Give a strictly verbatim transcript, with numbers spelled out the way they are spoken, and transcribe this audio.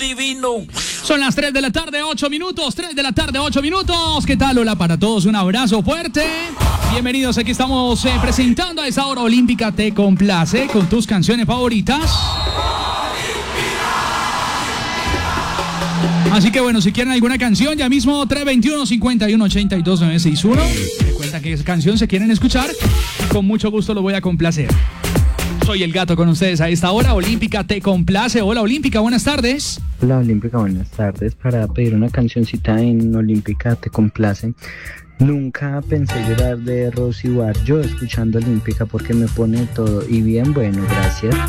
divino. Son las tres de la tarde, ocho minutos, tres de la tarde, ocho minutos. ¿Qué tal? Hola para todos, un abrazo fuerte. Bienvenidos, aquí estamos eh, presentando a esa hora olímpica Te Complace con tus canciones favoritas. Así que bueno, si quieren alguna canción, ya mismo tres veintiuno, cincuenta y uno, ochenta y dos, nueve sesenta y uno. Me cuentan que esa canción se quieren escuchar. Con mucho gusto lo voy a complacer. Soy el Gato con ustedes a esta hora. Olímpica Te Complace. Hola Olímpica, buenas tardes. Hola Olímpica, buenas tardes. Para pedir una cancioncita en Olímpica Te Complace. Nunca pensé llorar de Rosy Bar, yo escuchando Olímpica porque me pone todo. Y bien, bueno, gracias.